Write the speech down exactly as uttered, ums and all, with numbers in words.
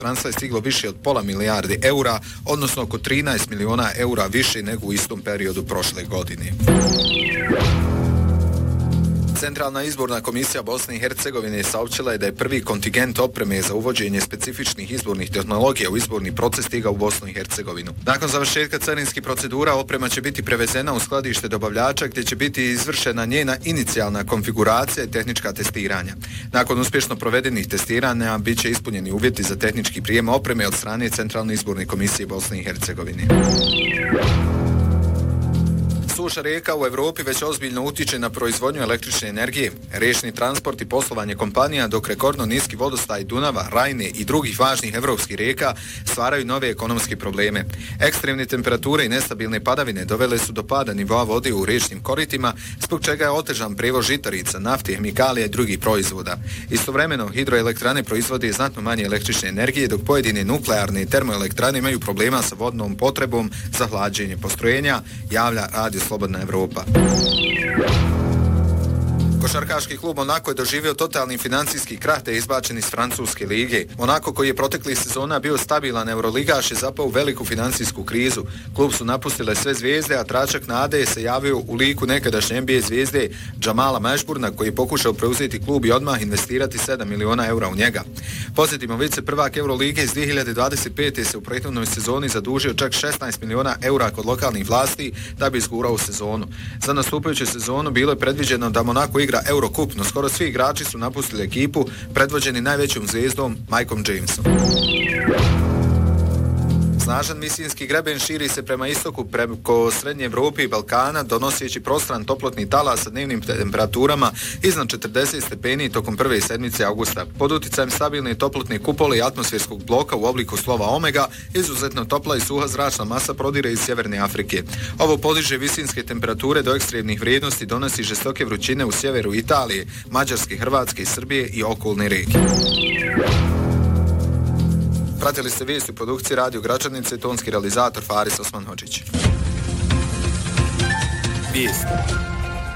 inostranstva je stiglo više od pola milijarde eura, odnosno oko trinaest miliona eura više nego u istom periodu prošle godine. Centralna izborna komisija Bosne i Hercegovine saopćila je da je prvi kontingent opreme za uvođenje specifičnih izbornih tehnologija u izborni proces stigao u Bosnu i Hercegovinu. Nakon završetka carinskih procedura oprema će biti prevezena u skladište dobavljača gdje će biti izvršena njena inicijalna konfiguracija i tehnička testiranja. Nakon uspješno provedenih testiranja bit će ispunjeni uvjeti za tehnički prijem opreme od strane Centralne izborne komisije Bosne i Hercegovine. Suša rijeka u Europi već ozbiljno utiče na proizvodnju električne energije, riječni transport i poslovanje kompanija, dok rekordno niski vodostaj Dunava, Rajne i drugih važnih evropskih rijeka stvaraju nove ekonomske probleme. Ekstremne temperature i nestabilne padavine dovele su do pada nivoa vode u riječnim koritima, zbog čega je otežan prijevoz žitarica, nafte, hemikalija i drugih proizvoda. Istovremeno, hidroelektrane proizvode znatno manje električne energije, dok pojedine nuklearne i termoelektrane imaju problema sa vodnom potrebom za hlađenje postrojenja, javlja Radio Slobodna Evropa. Košarkaški klub Monako je doživio totalni financijski krah te je izbačen iz francuske lige. Monako, koji je proteklih sezona bio stabilan euroligaš, je zapao u veliku financijsku krizu. Klub su napustile sve zvijezde, a tračak nade se javio u liku nekadašnje N B A zvijezde Džamala Mešburna, koji je pokušao preuzeti klub i odmah investirati sedam miliona eura u njega. Podsjetimo, vice prvak Eurolige iz dvije hiljade dvadeset pete se u prethodnoj sezoni zadužio čak šesnaest miliona eura kod lokalnih vlasti da bi izgurao sezonu. Za nastupajuću sezonu bilo je predviđeno da Monako igra Eurocup, no skoro svi igrači su napustili ekipu, predvođeni najvećom zvijezdom Mikeom Jamesom. Snažan misijski greben širi se prema istoku preko Srednje Evrope i Balkana, donoseći prostran toplotni talas sa dnevnim temperaturama iznad četrdeset stepeni tokom prve sedmice augusta. Pod uticajem stabilne toplotne kupole i atmosferskog bloka u obliku slova Omega, izuzetno topla i suha zračna masa prodire iz Sjeverne Afrike. Ovo podiže visinske temperature do ekstremnih vrijednosti, donosi žestoke vrućine u sjeveru Italije, Mađarske, Hrvatske, Srbije i okolne regije. Pratili ste vijesti u produkciji Radio Gračanice, tonski realizator Faris Osman Hođić. Vijesti.